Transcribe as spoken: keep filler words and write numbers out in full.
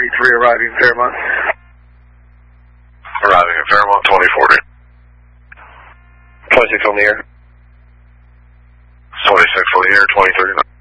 thirty-three arriving Fairmont. Arriving at Fairmont, twenty forty. twenty-six on the air. twenty-six on the air, twenty thirty-nine.